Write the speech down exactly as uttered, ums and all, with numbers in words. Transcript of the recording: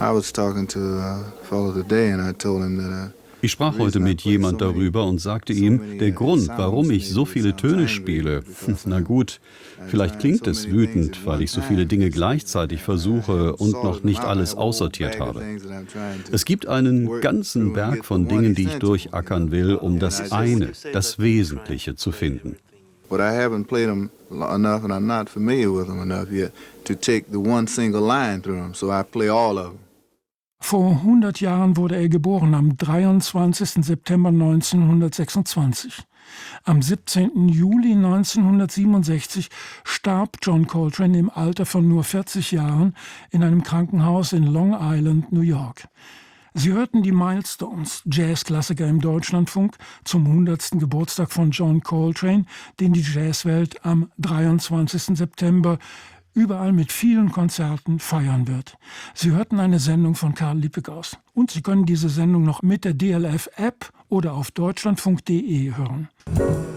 Ich sprach heute mit jemand darüber und sagte ihm, der Grund, warum ich so viele Töne spiele, na gut, vielleicht klingt es wütend, weil ich so viele Dinge gleichzeitig versuche und noch nicht alles aussortiert habe. Es gibt einen ganzen Berg von Dingen, die ich durchackern will, um das eine, das Wesentliche zu finden. But I haven't played them enough and I'm not familiar with them enough yet to take the one single line through them, so I play all of them. Vor hundert Jahren wurde er geboren, am dreiundzwanzigsten September neunzehnhundertsechsundzwanzig. Am siebzehnten Juli neunzehnhundertsiebenundsechzig starb John Coltrane im Alter von nur vierzig Jahren in einem Krankenhaus in Long Island, New York. Sie hörten die Milestones, Jazzklassiker im Deutschlandfunk, zum hundertsten Geburtstag von John Coltrane, den die Jazzwelt am dreiundzwanzigsten September überall mit vielen Konzerten feiern wird. Sie hörten eine Sendung von Karl Lippegaus. Und Sie können diese Sendung noch mit der D L F-App oder auf deutschlandfunk punkt de hören.